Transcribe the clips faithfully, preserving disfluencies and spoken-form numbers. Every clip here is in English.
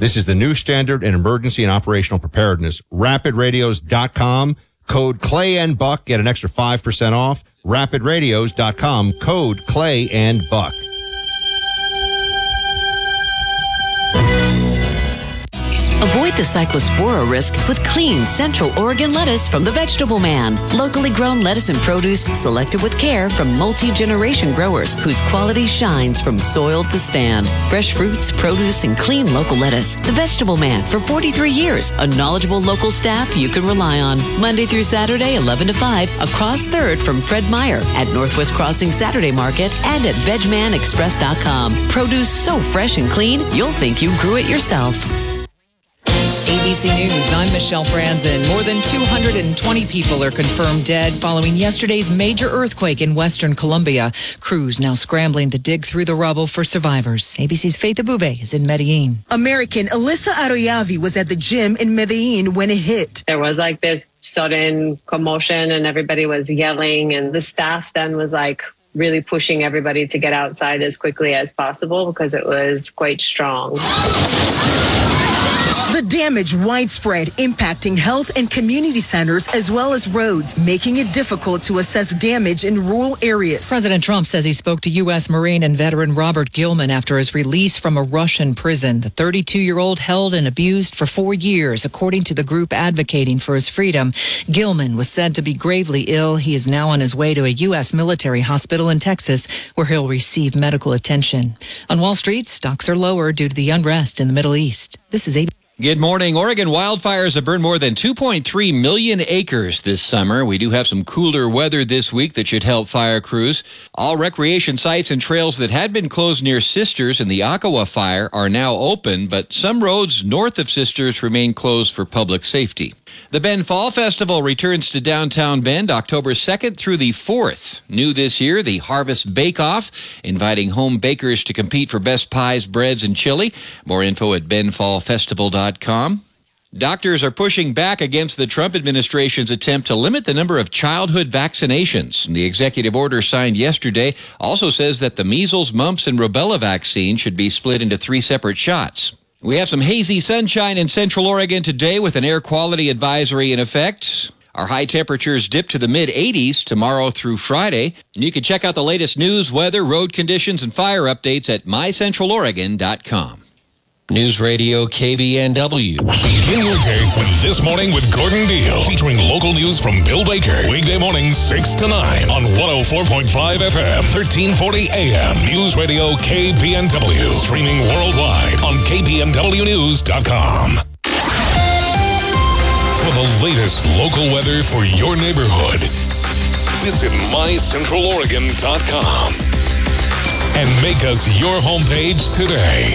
This is the new standard in emergency and operational preparedness. rapid radios dot com, code Clay and Buck. Get an extra five percent off. rapid radios dot com, code Clay and Buck. Avoid the cyclospora risk with clean Central Oregon lettuce from the Vegetable Man. Locally grown lettuce and produce selected with care from multi-generation growers whose quality shines from soil to stand. Fresh fruits, produce, and clean local lettuce. The Vegetable Man for forty-three years. A knowledgeable local staff you can rely on. Monday through Saturday, eleven to five, across third from Fred Meyer at Northwest Crossing Saturday Market and at veg man express dot com. Produce so fresh and clean, you'll think you grew it yourself. A B C News, I'm Michelle Franzen. More than two hundred twenty people are confirmed dead following yesterday's major earthquake in Western Colombia. Crews now scrambling to dig through the rubble for survivors. A B C's Faith Abube is in Medellin. American Alyssa Aroyavi was at the gym in Medellin when it hit. There was like this sudden commotion and everybody was yelling, and the staff then was like really pushing everybody to get outside as quickly as possible because it was quite strong. The damage widespread, impacting health and community centers as well as roads, making it difficult to assess damage in rural areas. President Trump says he spoke to U S Marine and veteran Robert Gilman after his release from a Russian prison. The thirty-two-year-old held and abused for four years, according to the group advocating for his freedom. Gilman was said to be gravely ill. He is now on his way to a U S military hospital in Texas, where he'll receive medical attention. On Wall Street, stocks are lower due to the unrest in the Middle East. This is A B C. Good morning. Oregon wildfires have burned more than two point three million acres this summer. We do have some cooler weather this week that should help fire crews. All recreation sites and trails that had been closed near Sisters in the Akawa fire are now open, but some roads north of Sisters remain closed for public safety. The Bend Fall Festival returns to downtown Bend October second through the fourth. New this year, the Harvest Bake Off, inviting home bakers to compete for best pies, breads, and chili. More info at bend fall festival dot com. Doctors are pushing back against the Trump administration's attempt to limit the number of childhood vaccinations. The executive order signed yesterday also says that the measles, mumps, and rubella vaccine should be split into three separate shots. We have some hazy sunshine in Central Oregon today with an air quality advisory in effect. Our high temperatures dip to the mid eighties tomorrow through Friday. And you can check out the latest news, weather, road conditions, and fire updates at my central oregon dot com. News Radio K B N W. Begin your day with This Morning with Gordon Deal, featuring local news from Bill Baker. Weekday mornings six to nine on one oh four point five F M, thirteen forty A M. News Radio K B N W. Streaming worldwide on k b n w news dot com. For the latest local weather for your neighborhood, visit my central oregon dot com and make us your homepage today.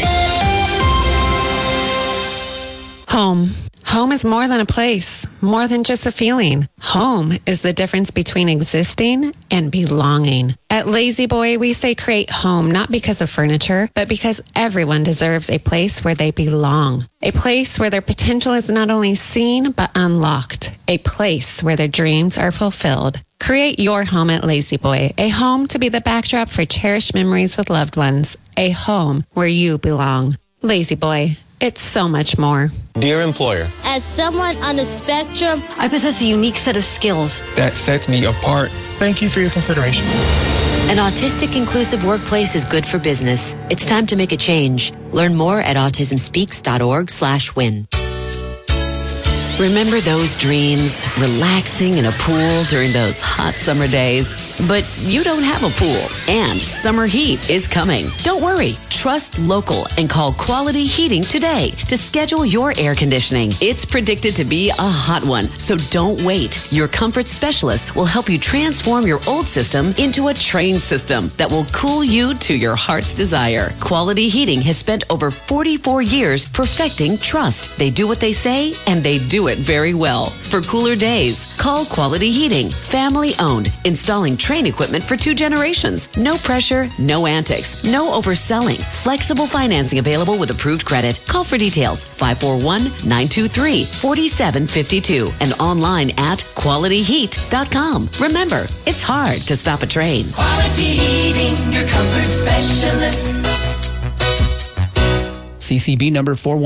Home. Home is more than a place, more than just a feeling. Home is the difference between existing and belonging. At Lazy Boy, we say create home not because of furniture, but because everyone deserves a place where they belong. A place where their potential is not only seen, but unlocked. A place where their dreams are fulfilled. Create your home at Lazy Boy, a home to be the backdrop for cherished memories with loved ones. A home where you belong. Lazy Boy. It's so much more. Dear employer, as someone on the spectrum, I possess a unique set of skills that sets me apart. Thank you for your consideration. An autistic inclusive workplace is good for business. It's time to make a change. Learn more at autism speaks dot org slash win. Remember those dreams, relaxing in a pool during those hot summer days? But you don't have a pool, and summer heat is coming. Don't worry. Trust local and call Quality Heating today to schedule your air conditioning. It's predicted to be a hot one, so don't wait. Your comfort specialist will help you transform your old system into a trained system that will cool you to your heart's desire. Quality Heating has spent over forty-four years perfecting trust. They do what they say, and they do it very well. For cooler days, call Quality Heating. Family owned, installing Trane equipment for two generations. No pressure, no antics, no overselling. Flexible financing available with approved credit. Call for details, five four one, nine two three, four seven five two and online at quality heat dot com. Remember, it's hard to stop a train. Quality Heating, your comfort specialist. C C B number four one.